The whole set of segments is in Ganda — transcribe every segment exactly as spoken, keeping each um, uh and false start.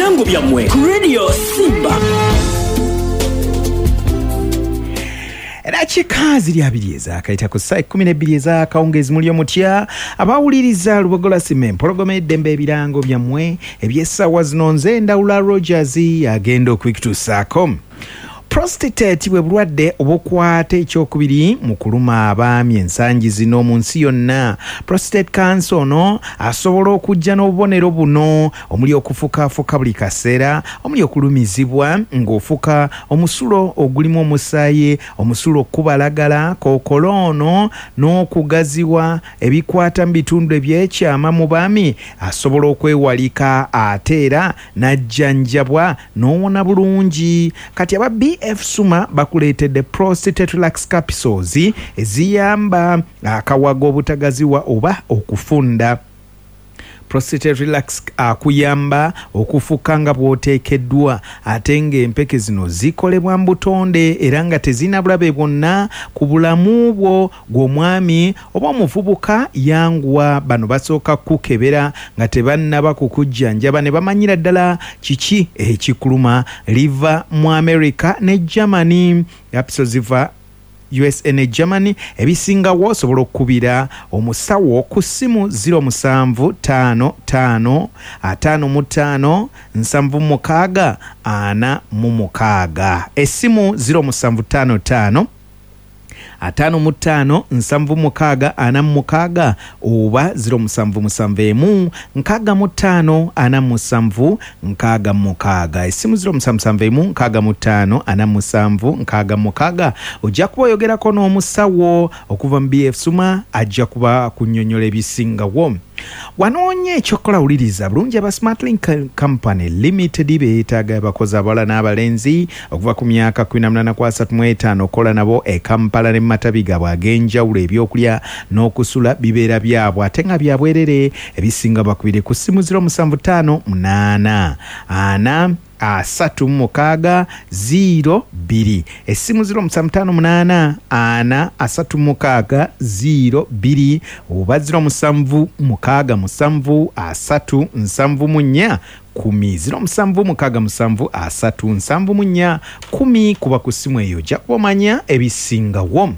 ebirango byammwe ku Radio Simba. Dakika ziri abiri ezakayita ku saa kumi n'ebbiri ez'akawungeezi muli omutya abawuliriza Lubogo lwa Sima empologoma eddembe ebirango byammwe eby'essaawa zino nze Ndawula Rogers agenda okubikutuusaako. Prostate bwe bulwadde obukwata ekyokubiri mu kuluma abaami ensangi zino mu nsi yonna. Prostate cancer ono asobola okujja n'obubonero buno omuli okufukaafuka buli kaseera, omuli okulumizibwa ng'ofuka omusulo ogulimu omusaayi, omusulo okubalagala, kookolo ono n'okugaziwa ebikwata mu bitundu ebyekyama mu baami asobola okwewalika ate era n'ajjanjabwa n'owona bulungi. Kati aba B F Suma bakuleetedde prostate relax capsules eziyamba akawago obutagaziwa oba okufunda. Prostate relax akuyamba okufuka nga bw'oteekeddwa ate ng'empeke zino zikolebwa mu butonde era nga tezina bulabe bwonna ku bulamu bwo gw'omwami oba omuvubuka. Yanguwa bano basooka kukebera nga tebannaba kukujjanjaba ne bamanyira ddala kiki ekikuluma. Liva mu America ne Germany, yapiso ziva U S A ne Germany. Ebisingawo osobola okukubira omusawo ku ssimu zero musanvu ttaano ttaano ataano mu ttaano nsanvu mukaaga ana mu mukaaga. Essimu zero musanvu ttaano ttaano ataano mu ttaano nsanvu mukaaga ana mu mukaaga oba zero musanvu musanvu emu nkaaga mu ttaano ana mu musanvu nkaaga mu mukaaga. Essimu zero musanvu musanvu emu nkaaga mu ttaano ana mu musanvu nkaaga mu mukaaga. Ojja kuba oyogerako n'omusawo okuva mu B F Suma ajja kuba kunnyonnyola ebisingawo. Wanoonye ekyokola wuliriza bulungi aba Smartlink Company Limited beetaaga abakozi abawala n'abalenzi okuva ku myaka kumi na munaana ku asatu mu etaano okola nabo e Kampala ne Matabi gaabwe ag'enjawulo. Ebyokulya n'okusula bibeera byabwe ate nga byabwerere. Ebisinga bakubire ku ssimu zero musanvu ttaano munaana ana asatu mukaaga ziro bbiri. Essimu ziro musanvu ttaano munaana ana asatu mukaaga ziro bbiri oba ziro musanvu mukaaga musanvu asatu nsanvu mu nnya kumi. Ziro musanvu mukaaga musanvu asatu nsanvu mu nnya kumi. Kuba ku ssimu eyo ojja kuba omanya ebisingawo.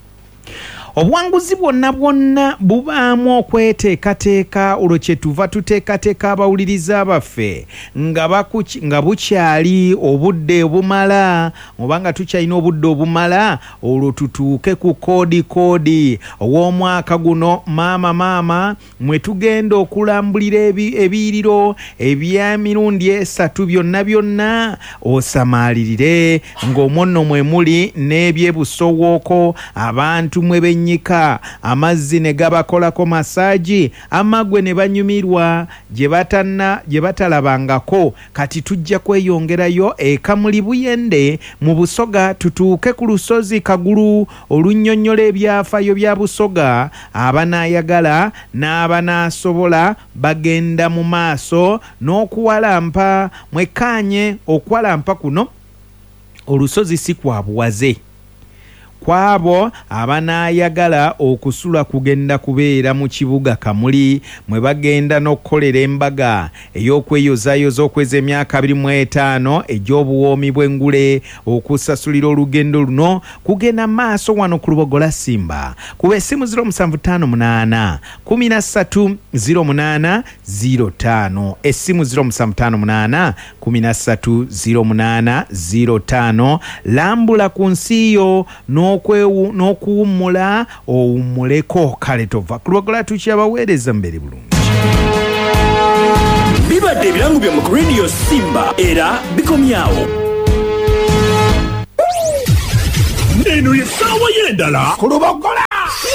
Obuwanguzi bwonna bwonna bubaamu okweteekateeka olwo kye tuva tuteekateeka abawuliriza baffe nga, nga bukyali obudde obumala oba nga tukyalina obudde obumala olwo tutuuke ku koodi koodi ow'omwaka guno. Maama maama mwe tugenda okulambulira ebiyiriro ebya mirundi esatu byonna byonna osamaalirire ng'omwo nno mwe muli n'ebyebusowooko abantu mwe nyika amazzi ne gabakolako masaaji amagwe ne banyumirwa gye batanna gye batalabangako. Kati tujja kweyongerayo ekamuli Buyende mu Busoga tutuuke ku lusozi Kagulu olunnyonnyola ebyafaayo bya Busoga. Abanaayagala n'abanaasobola bagenda mu maaso n'okuwalampa. Mwekkaanye okuwalampa kuno olusozi si kwa buwaze. Kwabo abanaayagala okusula kugenda kubeera mu kibuga Kamuli mwe bagenda n'okkolera embaga ey'okweyozaayoza okweza emyaka abiri mu etaano egy'obuwoomi bw'engule. Okusasulira olugendo luno kugenda maaso wano ku Lubogo lwa Simba. Kuba essimu ziro musanvu ttaano munaana kumi na ssatu ziro munaana ziro ttaano. Essimu ziro musanvu ttaano munaana kumi na ssatu ziro munaana ziro ttaano. Lambula ku nsi yo no n'okuwummula owummuleko. Kale tova ku Lubogo lwa tukyabaweereza mbere bulungi. Bibadde ebirango byammwe ku Radio Simba era bikomyawo. Eno ye ssaawa y'endala ku Lubogo.